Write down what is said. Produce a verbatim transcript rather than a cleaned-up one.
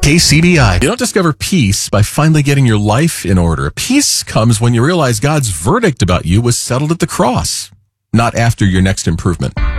K C B I. You don't discover peace by finally getting your life in order. Peace comes when you realize God's verdict about you was settled at the cross, not after your next improvement.